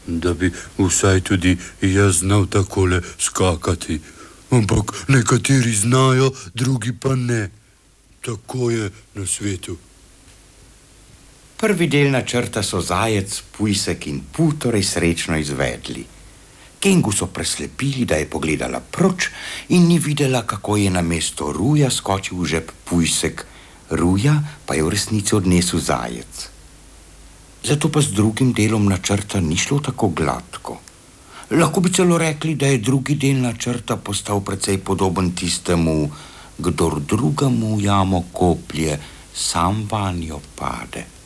da bi vsaj tudi jaz znal takole skakati. Ampak nekateri znajo, drugi pa ne. Tako je na svetu. Prvi del načrta so Zajec, Pujsek in Pu torej srečno izvedli. Kengu so preslepili, da je pogledala proč in ni videla, kako je na mesto Ruja skočil v žep Pujsek, Ruja pa je v resnici odnesel Zajec. Zato pa z drugim delom načrta ni šlo tako gladko. Lahko bi celo rekli, da je drugi del načrta postal precej podoben tistemu, kdor drugemu jamo koplje, sam vanjo pade.